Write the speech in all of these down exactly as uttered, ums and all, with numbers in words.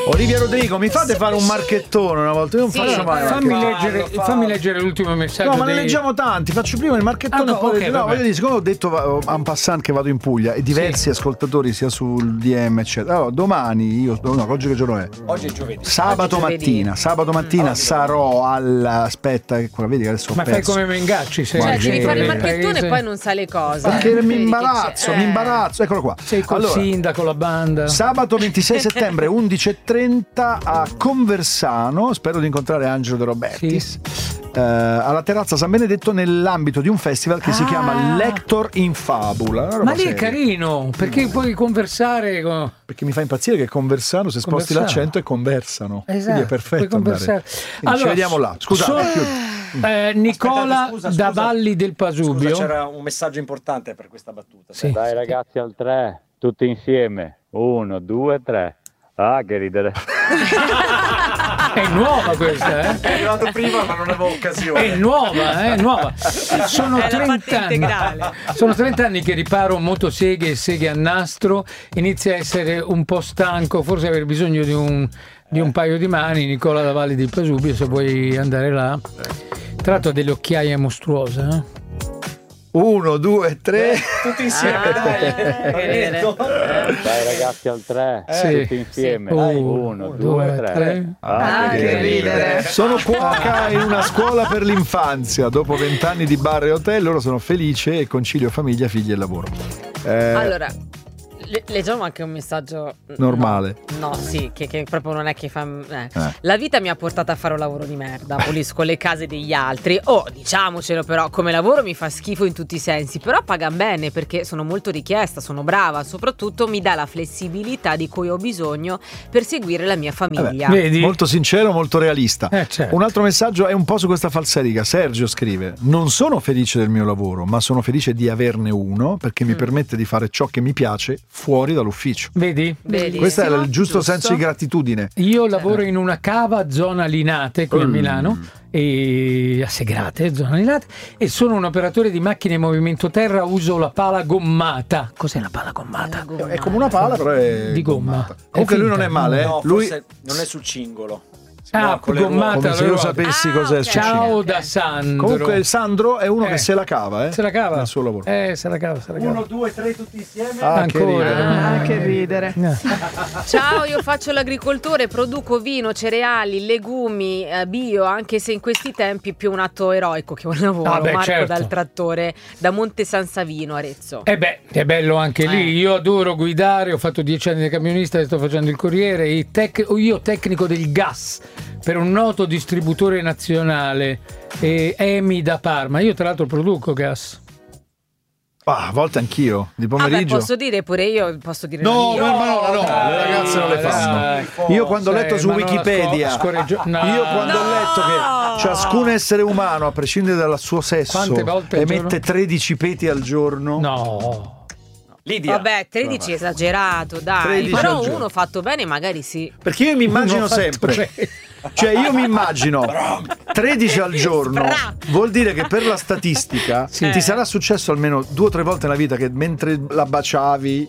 Olivia Rodrigo, mi fate fare un marchettone una volta? Io non Sì, faccio mai. fammi leggere, fammi leggere l'ultimo messaggio. No, ma dei... ne leggiamo tanti. Faccio prima il marchettone. Ah, e poi okay, no, vabbè. voglio dire, siccome ho detto en passant che vado in Puglia e diversi Sì. ascoltatori sia sul D M eccetera. Allora, domani io no, oggi che giorno è? Oggi è giovedì. Sabato Oggi è mattina, giovedì. sabato mattina Mm. sarò al aspetta che quella vedi che adesso ho Ma fai perso. come Mengacci, sei Cioè, Guarda, devi fare il eh, marchettone e poi non sai le cose. Perché mi Vedi che imbarazzo, c'è- mi eh. imbarazzo. Eccolo qua. Sei col Allora, sindaco, la banda. sabato ventisei settembre undici e trenta a Conversano, spero di incontrare Angelo De Robertis. eh, alla terrazza San Benedetto nell'ambito di un festival che si Ah. chiama Lector in Fabula. Una roba Ma lì è seria. carino, perché puoi conversare con... Perché mi fa impazzire che Conversano, se sposti Conversano. l'accento, è conversano. Esatto, Quindi è perfetto puoi andare. conversare. Quindi Allora, ci vediamo là. Scusate, so- chiudo. Eh, Nicola Aspettate, scusa, da scusa. Valli del Pasubio. Scusa, c'era un messaggio importante per questa battuta. Sì. Dai ragazzi al tre, tutti insieme. Uno, due, tre. Ah, che ridere. È nuova questa, eh? È arrivato prima ma non avevo occasione. È nuova, eh? È nuova. Sono È la trenta parte anni. integrale. Sono trenta anni che riparo motoseghe e seghe a nastro. Inizia a essere un po' stanco, forse aver bisogno di un, di un paio di mani. Nicola da Valli del Pasubio, se vuoi andare là. Tra l'altro ha delle occhiaie mostruose, eh? Uno, due, tre. Tutti insieme, Ah, dai. che Va ridere. detto. Dai ragazzi al tre, Sì. tutti insieme. Sì. Dai, Uno, uno, due, due, tre. tre. Ah, che ridere. Sono cuoca in una scuola per l'infanzia. Dopo vent'anni di bar e hotel, loro sono felice e concilio famiglia, figli e lavoro. Eh, Allora, le- leggiamo anche un messaggio Normale. No, no, sì, che, che proprio non è che fa. eh. Eh. La vita mi ha portato a fare un lavoro di merda. Pulisco le case degli altri. Oh, diciamocelo, però, come lavoro mi fa schifo in tutti i sensi. Però paga bene perché sono molto richiesta, sono brava. Soprattutto mi dà la flessibilità di cui ho bisogno per seguire la mia famiglia. Vabbè, Vedi? molto sincero, molto realista. Eh, certo. Un altro messaggio è un po' su questa falsariga. Sergio scrive: non sono felice del mio lavoro, ma sono felice di averne uno perché mi Mm. permette di fare ciò che mi piace fuori dall'ufficio. Vedi? Bellissimo. Questo è il giusto, Giusto. senso di gratitudine. Io lavoro in una cava zona Linate qui a Mm. Milano e a Segrate, zona Linate, e sono un operatore di macchine in movimento terra, uso la pala gommata. Cos'è la pala gommata? La gomma. È come una pala, però è Di gomma. gommata. È Comunque lui non finta. è male, eh? No, lui forse non è sul cingolo. Ah, No, con le gommata. ruote. come se io allora- sapessi Ah, cos'è ok. sul Ciao cinema. da Sandro. Comunque Sandro è uno Eh. che se la cava, eh? Se la cava. nel suo lavoro. Eh, se la cava, se la cava. Uno, due, tre, tutti insieme. Ah, che Ancora. ridere. Ah, che ridere. Eh. Ciao, io faccio l'agricoltore, produco vino, cereali, legumi, eh, bio, anche se in questi tempi è più un atto eroico che un lavoro. Ah, beh, Marco certo. dal trattore da Monte San Savino, Arezzo. Eh beh, è bello anche lì. Eh. Io adoro guidare, ho fatto dieci anni da camionista e sto facendo il corriere. I tec- io tecnico del gas per un noto distributore nazionale, eh, Emi da Parma. Io tra l'altro produco gas. Ah, a volte anch'io, di Vabbè, pomeriggio. posso dire pure io, posso dire No, la no, mia. no, no, no, le ragazze non le fanno. Dai. Io quando ho Sai, letto su ma non Wikipedia, sco- scorreggio- no. io quando ho No! letto che ciascun essere umano, a prescindere dal suo sesso, Quante volte al emette giorno? tredici peti al giorno. No. Lidia. Vabbè, tredici è esagerato, dai. tredici Però al giorno. uno fatto bene magari sì. Perché io mi immagino Uno fatto sempre, bene. cioè io mi immagino tredici al giorno, Bra. vuol dire che per la statistica Sì. ti sarà successo almeno due o tre volte nella vita che mentre la baciavi,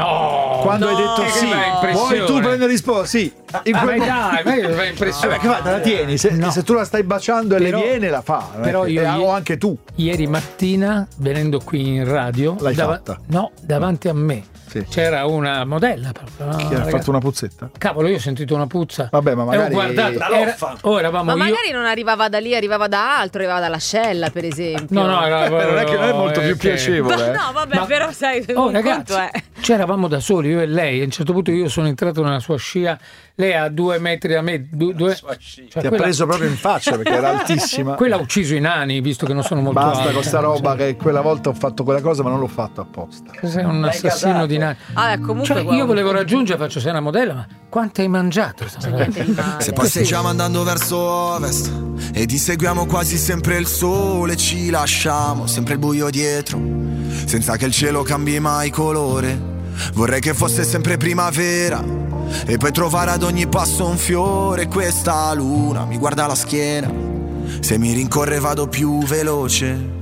No. quando no, hai detto che sì, bella impressione. poi tu prendi la risposta, sì. In Ah, quel ma momento- dai, ma io fai Eh, impressione. beh, che fai, te la tieni, se, No. se tu la stai baciando e Però- le viene la fa, non è però che- io- eh, o anche tu. Ieri mattina, venendo qui in radio, L'hai fatta? no, davanti a me Sì. c'era una modella proprio. no, Chi ha ragazzi. fatto una puzzetta? Cavolo, io ho sentito una puzza. Vabbè, ma E ho magari- guardato, Da era- loffa. oh, eravamo Ma io. magari non arrivava da lì, arrivava da altro, arrivava dall'ascella, per esempio. No, no, era, non è che non è molto eh, più che- piacevole. Ma eh. no, vabbè, Ma- però sai, Oh un ragazzi, conto è. c'eravamo da soli, io e lei. A un certo punto io sono entrato nella sua scia, lei a due metri da me, du- due, Sua scia. cioè, Ti ha quella, preso proprio in faccia perché era altissima. quella ha ucciso i nani, visto che non sono molto Basta alta. con sta roba che quella volta ho fatto quella cosa ma non l'ho fatto apposta. Sei un L'hai assassino gasato. di nani. Ah, comunque, Cioè, guarda, io volevo raggiungere, faccio sei una modella, ma quanto hai mangiato? c'è niente di male. Se passeggiamo andando verso ovest e ti seguiamo quasi sempre il sole, ci lasciamo sempre il buio dietro, senza che il cielo cambi mai colore. Vorrei che fosse sempre primavera e poi trovare ad ogni passo un fiore. Questa luna mi guarda la schiena, se mi rincorre vado più veloce.